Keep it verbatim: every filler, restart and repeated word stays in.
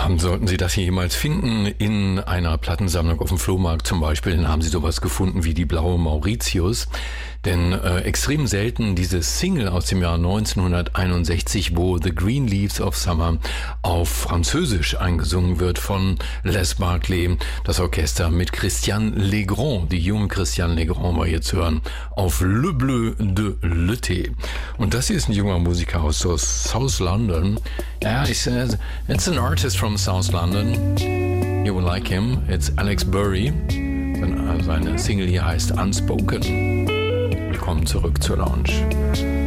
sollten Sie das hier jemals finden, in einer Plattensammlung auf dem Flohmarkt zum Beispiel, dann haben Sie sowas gefunden wie die blaue Mauritius. Denn äh, extrem selten diese Single aus dem Jahr neunzehnhunderteinundsechzig, wo The Green Leaves of Summer auf Französisch eingesungen wird von Les Barclay, das Orchester mit Christian Legrand. Die junge Christian Legrand war hier zu hören auf Le Bleu de l'Eté. Und das hier ist ein junger Musiker aus South London. Ja, ich, uh, it's an artist from South London. You will like him. It's Alex Burry. Seine Single hier heißt Unspoken. Willkommen zurück zur Lounge.